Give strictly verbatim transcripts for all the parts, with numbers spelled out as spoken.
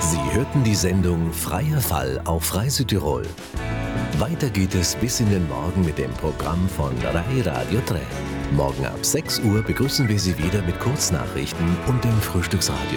Sie hörten die Sendung Freier Fall auf Rai Südtirol. Weiter geht es bis in den Morgen mit dem Programm von Rai Radio drei. Morgen ab sechs Uhr begrüßen wir Sie wieder mit Kurznachrichten und dem Frühstücksradio.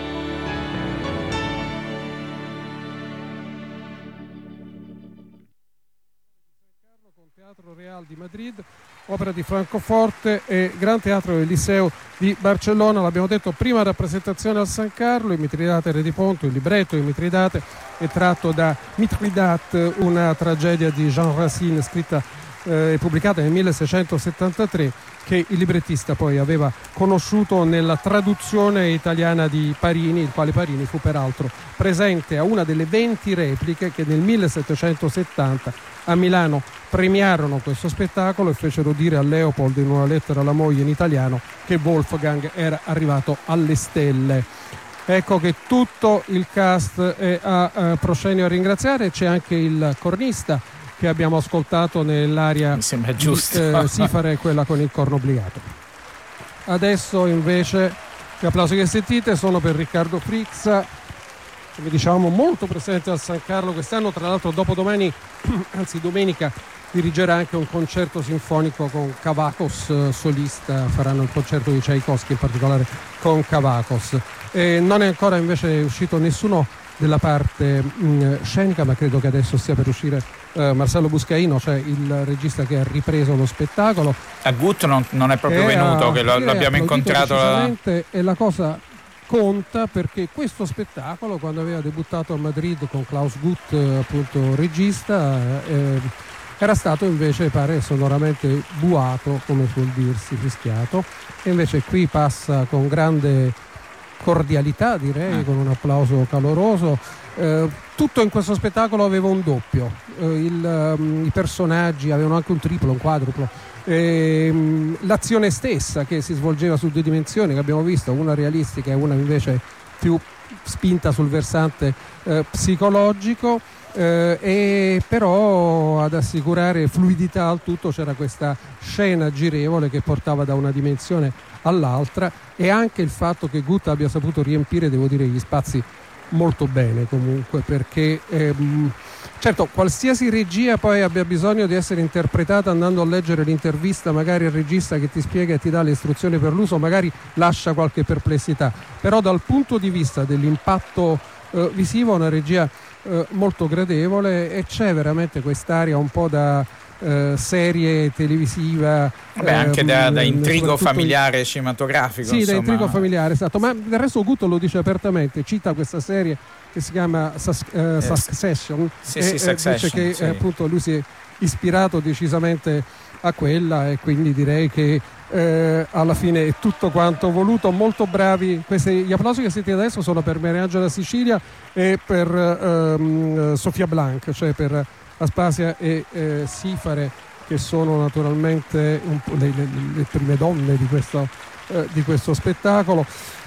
Teatro Real di Madrid, Opera di Francoforte e Gran Teatro del Liceo di Barcellona. L'abbiamo detto, prima rappresentazione al San Carlo, il Mitridate Re di Ponto, il libretto di Mitridate è tratto da Mithridat, una tragedia di Jean Racine scritta e eh, pubblicata nel milleseicentosettantatré, che il librettista poi aveva conosciuto nella traduzione italiana di Parini, il quale Parini fu peraltro presente a una delle venti repliche che nel millesettecentosettanta a Milano premiarono questo spettacolo e fecero dire a Leopold in una lettera alla moglie in italiano che Wolfgang era arrivato alle stelle. Ecco che tutto il cast è a uh, proscenio a ringraziare. C'è anche il cornista che abbiamo ascoltato nell'aria. Mi sembra giusto di, eh, Sifare, quella con il corno obbligato. Adesso invece gli applausi che sentite sono per Riccardo Frixa, come diciamo molto presente al San Carlo quest'anno. Tra l'altro dopodomani, anzi domenica, dirigerà anche un concerto sinfonico con Kavakos solista, faranno il concerto di Tchaikovsky in particolare con Kavakos. E non è ancora invece uscito nessuno della parte mh, scenica, ma credo che adesso stia per uscire eh, Marcello Buscaino, cioè il regista che ha ripreso lo spettacolo. A Gut non, non è proprio venuto, ha, che lo, l'abbiamo incontrato la... e la cosa conta, perché questo spettacolo, quando aveva debuttato a Madrid con Klaus Gut appunto regista, eh, era stato invece, pare, sonoramente buato, come suol dirsi, fischiato, e invece qui passa con grande cordialità, direi, eh. con un applauso caloroso. Eh, tutto in questo spettacolo aveva un doppio, eh, il, um, i personaggi avevano anche un triplo, un quadruplo, eh, um, l'azione stessa che si svolgeva su due dimensioni che abbiamo visto, una realistica e una invece più spinta sul versante eh, psicologico. Eh, e però ad assicurare fluidità al tutto c'era questa scena girevole che portava da una dimensione all'altra, e anche il fatto che Gut abbia saputo riempire, devo dire, gli spazi molto bene comunque, perché ehm, certo qualsiasi regia poi abbia bisogno di essere interpretata andando a leggere l'intervista magari al regista che ti spiega e ti dà le istruzioni per l'uso, magari lascia qualche perplessità, però dal punto di vista dell'impatto eh, visivo è una regia Eh, molto gradevole, e c'è veramente quest'aria un po' da eh, serie televisiva. Beh, anche eh, da, da intrigo familiare in... cinematografico. Sì, insomma. da intrigo familiare, esatto. Ma del resto Gut lo dice apertamente, cita questa serie che si chiama Sus- eh, Succession, sì, e sì, eh, Succession, dice che sì. eh, appunto lui si è ispirato decisamente a quella, e quindi direi che eh, alla fine è tutto quanto voluto. Molto bravi. Questi, gli applausi che sentite adesso sono per Mariangela Sicilia e per ehm, Sofia Blanc, cioè per Aspasia e eh, Sifare, che sono naturalmente un po' le, le, le prime donne di questo, eh, di questo spettacolo.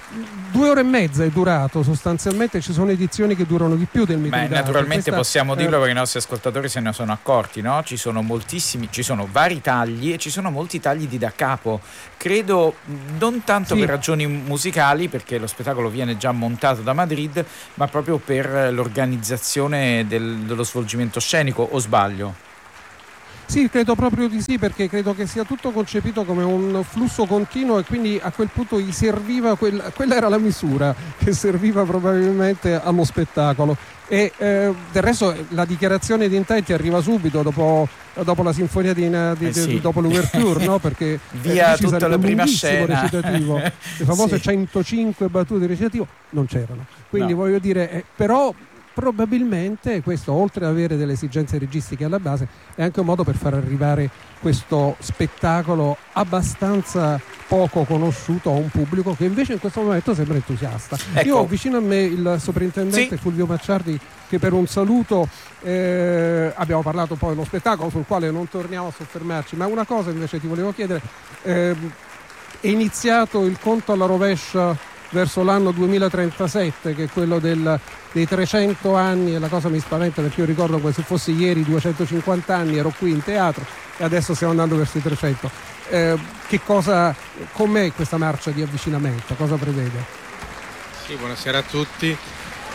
Due ore e mezza è durato sostanzialmente, ci sono edizioni che durano di più del Mitridate. Beh, naturalmente Questa, possiamo dirlo eh, perché i nostri ascoltatori se ne sono accorti, no? Ci sono moltissimi, ci sono vari tagli e ci sono molti tagli di da capo, credo non tanto sì. per ragioni musicali, perché lo spettacolo viene già montato da Madrid, ma proprio per l'organizzazione del, dello svolgimento scenico, o sbaglio? Sì, credo proprio di sì, perché credo che sia tutto concepito come un flusso continuo, e quindi a quel punto gli serviva, quella, quella era la misura che serviva probabilmente allo spettacolo. E eh, del resto la dichiarazione di intenti arriva subito dopo, dopo la sinfonia di, di, eh sì. di dopo l'ouverture, no? Perché via eh, tutta la prima scena recitativo, le famose sì. centocinque battute di recitativo non c'erano, quindi no. voglio dire eh, però probabilmente questo, oltre ad avere delle esigenze registiche alla base, è anche un modo per far arrivare questo spettacolo abbastanza poco conosciuto a un pubblico che invece in questo momento sembra entusiasta. Ecco. Io ho vicino a me il sovrintendente sì. Fulvio Macciardi, che per un saluto eh, abbiamo parlato poi dello spettacolo, sul quale non torniamo a soffermarci, ma una cosa invece ti volevo chiedere. Eh, è iniziato il conto alla rovescia verso l'anno duemilatrentasette, che è quello del, dei trecento anni, e la cosa mi spaventa perché io ricordo come se fosse ieri, duecentocinquanta anni, ero qui in teatro e adesso stiamo andando verso i trecento. Eh, che cosa, com'è questa marcia di avvicinamento? Cosa prevede? Sì, buonasera a tutti.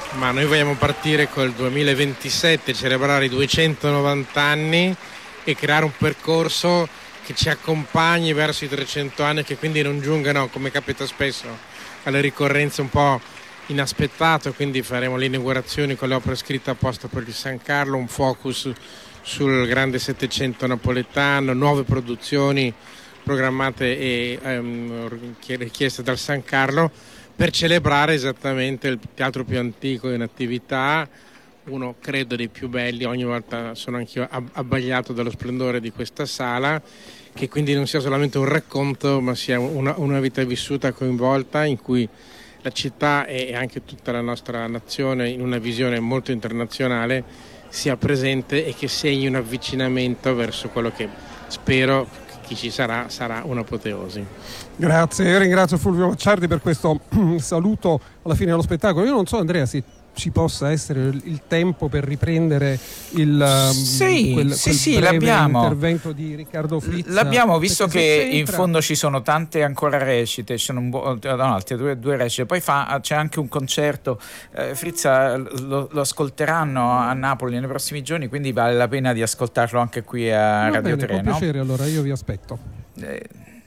Ma noi vogliamo partire col duemilaventisette, celebrare i duecentonovanta anni e creare un percorso che ci accompagni verso i trecento anni, che quindi non giungano, come capita spesso, alle ricorrenze un po' inaspettate. Quindi faremo le inaugurazioni con le opere scritte apposta per il San Carlo, un focus sul grande Settecento napoletano, nuove produzioni programmate e um, richieste dal San Carlo, per celebrare esattamente il teatro più antico in attività, uno credo dei più belli. Ogni volta sono anch'io abbagliato dallo splendore di questa sala, che quindi non sia solamente un racconto, ma sia una, una vita vissuta, coinvolta, in cui la città e anche tutta la nostra nazione, in una visione molto internazionale, sia presente e che segni un avvicinamento verso quello che spero chi ci sarà sarà un'apoteosi. Grazie, ringrazio Fulvio Macciardi per questo saluto alla fine dello spettacolo. Io non so, Andrea, se ci possa essere il tempo per riprendere il sì, quel, sì, quel sì, breve l'abbiamo. intervento di Riccardo Frizza. L'abbiamo, visto che in entra... fondo ci sono tante ancora recite, ci sono un bo- no, altre due, due recite, poi fa, c'è anche un concerto. eh, Frizza lo, lo ascolteranno a Napoli nei prossimi giorni, quindi vale la pena di ascoltarlo anche qui a Va Radio bene, tre. Con no? piacere, allora io vi aspetto. Eh,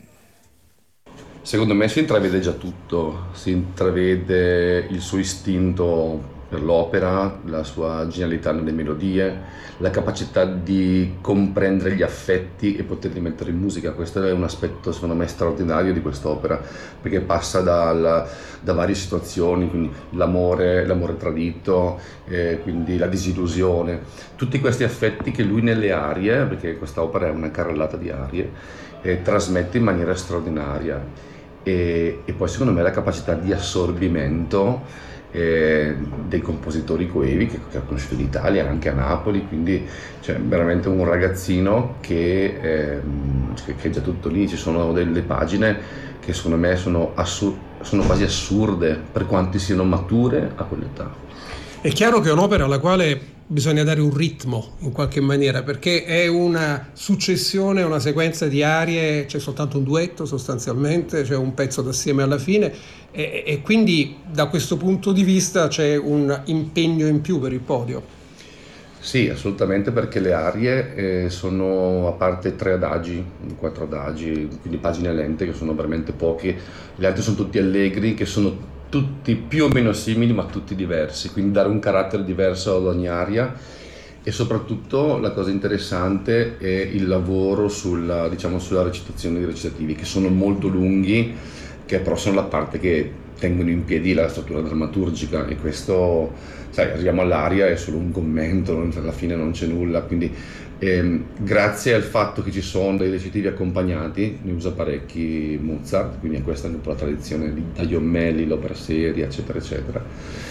Secondo me si intravede già tutto, si intravede il suo istinto per l'opera, la sua genialità nelle melodie, la capacità di comprendere gli affetti e poterli mettere in musica. Questo è un aspetto secondo me straordinario di quest'opera, perché passa dal, da varie situazioni, quindi l'amore, l'amore tradito, eh, quindi la disillusione, tutti questi affetti che lui nelle arie, perché questa opera è una carrellata di arie, eh, trasmette in maniera straordinaria. E, e poi secondo me la capacità di assorbimento eh, dei compositori coevi che, che ha conosciuto in Italia, anche a Napoli, quindi cioè, veramente un ragazzino che, eh, che, che è già tutto lì. Ci sono delle pagine che secondo me sono, assur- sono quasi assurde per quanti siano mature a quell'età. È chiaro che è un'opera alla quale bisogna dare un ritmo in qualche maniera, perché è una successione, una sequenza di arie, c'è soltanto un duetto sostanzialmente, c'è un pezzo d'assieme alla fine e, e quindi da questo punto di vista c'è un impegno in più per il podio. Sì, assolutamente, perché le arie eh, sono, a parte tre adagi, quattro adagi, quindi pagine lente che sono veramente pochi, gli altri sono tutti allegri, che sono tutti più o meno simili ma tutti diversi, quindi dare un carattere diverso ad ogni aria. E soprattutto la cosa interessante è il lavoro sulla, diciamo, sulla recitazione dei recitativi, che sono molto lunghi, che però sono la parte che tengono in piedi la struttura drammaturgica, e questo, sai, arriviamo all'aria, è solo un commento, alla fine non c'è nulla, quindi ehm, grazie al fatto che ci sono dei recitativi accompagnati, ne usa parecchi Mozart, quindi è questa anche la tradizione di Dagliommelli, l'opera seria, eccetera, eccetera,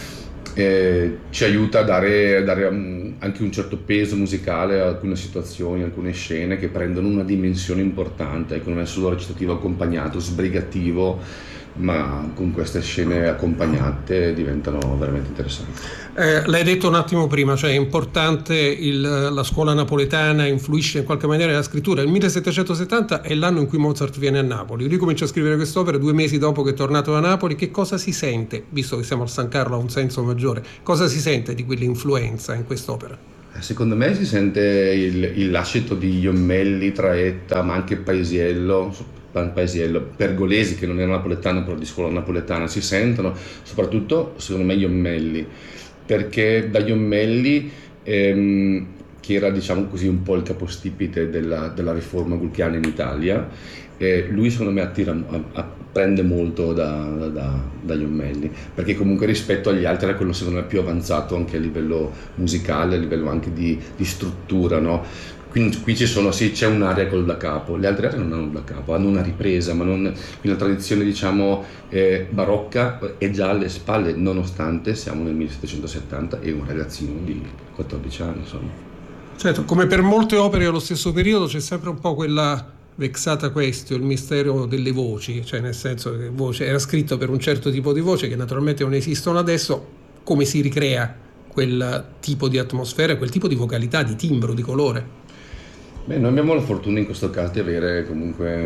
eh, ci aiuta a dare, a dare um, anche un certo peso musicale a alcune situazioni, alcune scene che prendono una dimensione importante, ecco, non è solo recitativo accompagnato, sbrigativo, ma con queste scene accompagnate diventano veramente interessanti. Eh, l'hai detto un attimo prima, cioè è importante il, la scuola napoletana, influisce in qualche maniera nella scrittura. Il millesettecentosettanta è l'anno in cui Mozart viene a Napoli, lui comincia a scrivere quest'opera due mesi dopo che è tornato da Napoli. Che cosa si sente, visto che siamo al San Carlo, ha un senso maggiore, cosa si sente di quell'influenza in quest'opera? Secondo me si sente il, il lascito di Iommelli, Traetta, ma anche Paesiello, Paesiello, Pergolesi, che non era napoletano però di scuola napoletana, si sentono, soprattutto secondo me Iommelli, perché da Iommelli, ehm, che era diciamo così un po' il capostipite della, della riforma gulchiana in Italia, eh, lui secondo me attira, a, a, prende molto da, da, da Iommelli, perché comunque rispetto agli altri era quello secondo me più avanzato anche a livello musicale, a livello anche di, di struttura, no? Quindi qui ci sono, sì, c'è un'area col da capo, le altre aree non hanno da capo, hanno una ripresa, ma non, la tradizione diciamo eh, barocca è già alle spalle, nonostante siamo nel millesettecentosettanta e un ragazzino di quattordici anni, insomma. Certo, come per molte opere dello stesso periodo c'è sempre un po' quella vexata questio, il mistero delle voci, cioè nel senso che voce era scritto per un certo tipo di voce che naturalmente non esistono adesso. Come si ricrea quel tipo di atmosfera, quel tipo di vocalità, di timbro, di colore? Beh, noi abbiamo la fortuna in questo caso di avere comunque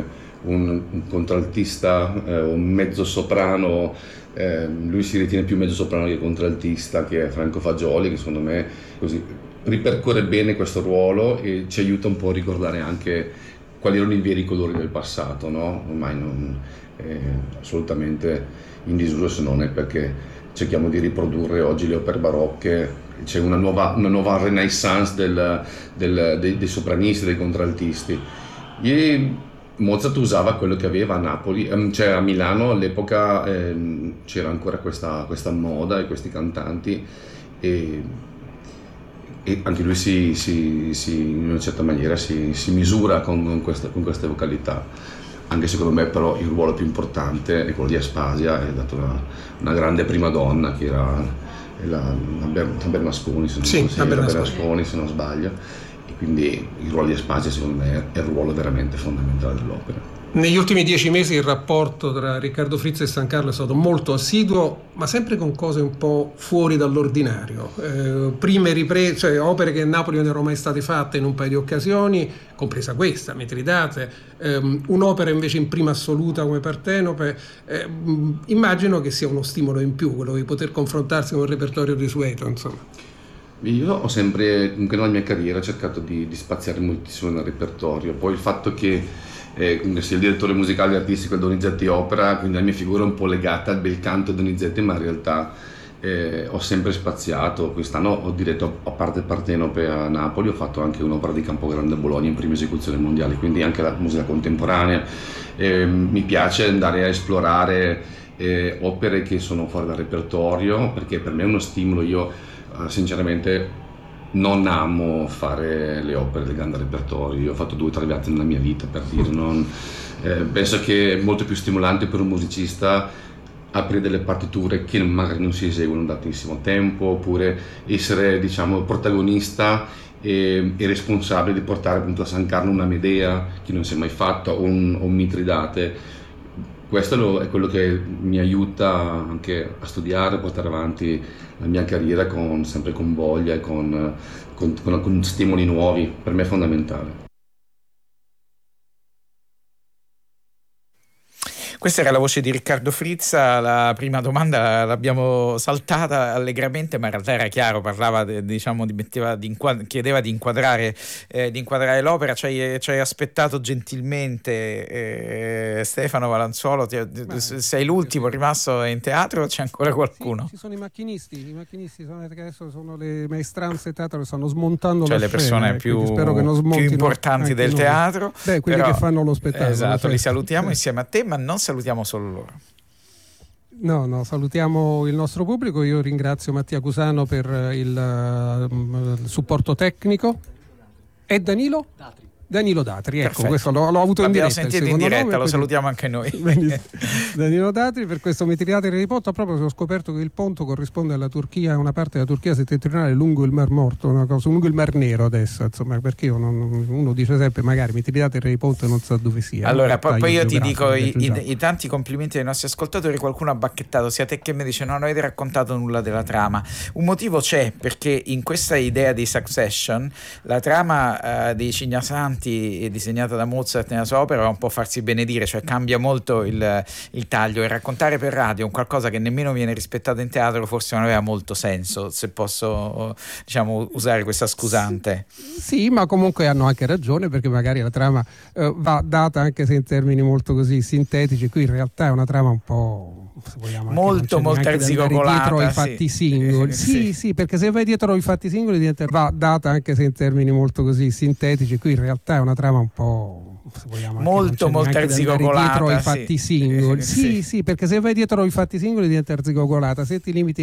un, un contraltista, eh, un mezzo soprano, eh, lui si ritiene più mezzo soprano che contraltista, che è Franco Fagioli, che secondo me così ripercorre bene questo ruolo e ci aiuta un po' a ricordare anche quali erano i veri colori del passato, no? Ormai non è assolutamente in disuso, se non è perché cerchiamo di riprodurre oggi le opere barocche, c'è una nuova, una nuova renaissance del, del, dei, dei sopranisti, dei contraltisti. E Mozart usava quello che aveva a Napoli, cioè a Milano all'epoca eh, c'era ancora questa, questa moda e questi cantanti, e, e anche lui si, si, si, in una certa maniera si, si misura con, con, queste, con queste vocalità. Anche secondo me però il ruolo più importante è quello di Aspasia, è dato una, una grande prima donna che era la, la, Ber, la Bernasconi, se non, sì, sì, la la Bernasconi. Bernasconi, se non sbaglio, e quindi il ruolo di Aspasia secondo me è il ruolo veramente fondamentale dell'opera. Negli ultimi dieci mesi il rapporto tra Riccardo Frizza e San Carlo è stato molto assiduo, ma sempre con cose un po' fuori dall'ordinario. Eh, prime riprese, cioè opere che a Napoli non erano mai state fatte in un paio di occasioni, compresa questa, Mitridate, ehm, un'opera invece in prima assoluta come Partenope. Eh, immagino che sia uno stimolo in più, quello di poter confrontarsi con un repertorio risueto, insomma. Io ho sempre, anche nella mia carriera, cercato di, di spaziare moltissimo nel repertorio. Poi il fatto che eh, sia il direttore musicale e artistico di Donizetti Opera, quindi la mia figura è un po' legata al bel canto di Donizetti, ma in realtà eh, ho sempre spaziato. Quest'anno ho diretto, a parte Partenope a Napoli, ho fatto anche un'opera di Campogrande a Bologna in prima esecuzione mondiale, quindi anche la musica contemporanea. Eh, mi piace andare a esplorare eh, opere che sono fuori dal repertorio, perché per me è uno stimolo. Io eh, sinceramente non amo fare le opere del grande repertorio. Io ho fatto due o tre viaggi nella mia vita, per dire. Non, eh, penso che è molto più stimolante per un musicista aprire delle partiture che magari non si eseguono da tantissimo tempo, oppure essere, diciamo, protagonista e, e responsabile di portare appunto a San Carlo una Medea che non si è mai fatta, o un, o un Mitridate. Questo è quello che mi aiuta anche a studiare, a portare avanti la mia carriera con, sempre con voglia e con, con, con, con stimoli nuovi. Per me è fondamentale. Questa era la voce di Riccardo Frizza. La prima domanda l'abbiamo saltata allegramente, ma in realtà era chiaro, parlava, de, diciamo, di, metteva, di inquad- chiedeva di inquadrare, eh, di inquadrare l'opera. Ci hai, ci hai aspettato gentilmente, eh, Stefano Valanzuolo. Ti, Beh, sei l'ultimo rimasto in teatro o c'è ancora qualcuno? Sì, ci sono i macchinisti, i macchinisti sono, che adesso sono le maestranze teatro che stanno smontando, cioè la le persone scena, più, spero che non più importanti del noi. teatro. Beh, quelli però, che fanno lo spettacolo. Esatto, certo. Li salutiamo insieme a te, ma non salutiamo solo loro. No, no, salutiamo il nostro pubblico. Io ringrazio Mattia Cusano per il, uh, il supporto tecnico. E Danilo? Datri. Danilo Datri, ecco, Perfetto. Questo l'ho, l'ho avuto in L'abbiamo diretta. sentito in diretta, nome, lo salutiamo anche noi. Danilo Datri per questo Mitridate di Ponto. Proprio ho scoperto che il Ponto corrisponde alla Turchia, a una parte della Turchia settentrionale lungo il Mar Morto, una cosa, lungo il Mar Nero adesso, insomma, perché io non, uno dice sempre magari Mitridate di Ponto non sa dove sia. Allora, poi, poi io ti dico i, i, i tanti complimenti dei nostri ascoltatori. Qualcuno ha bacchettato sia te che me, dice non avete raccontato nulla della trama. Un motivo c'è, perché in questa idea di Succession la trama eh, dei Cignasanti disegnata da Mozart nella sua opera va un po' farsi benedire, cioè cambia molto il, il taglio, e raccontare per radio un qualcosa che nemmeno viene rispettato in teatro forse non aveva molto senso, se posso, diciamo, usare questa scusante. Sì, sì, ma comunque hanno anche ragione, perché magari la trama eh, va data anche se in termini molto così sintetici. Qui in realtà è una trama un po', se vogliamo, molto molto arzigogolata, dietro i fatti sì. singoli. Sì, sì, sì, perché se vai dietro i fatti singoli diventa, va data anche se in termini molto così sintetici. Qui in realtà è una trama un po', se vogliamo, molto molto arzigogolata dietro i fatti sì. singoli. Sì, sì, sì, sì, perché se vai dietro i fatti singoli diventa arzigogolata. Se ti limiti